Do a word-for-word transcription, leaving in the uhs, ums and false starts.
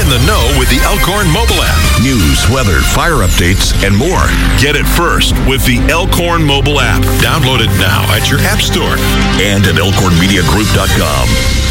in the know with the Elkhorn mobile app. News, weather, fire updates, and more. Get it first with the Elkhorn mobile app. Download it now at your app store and at elkhorn media group dot com.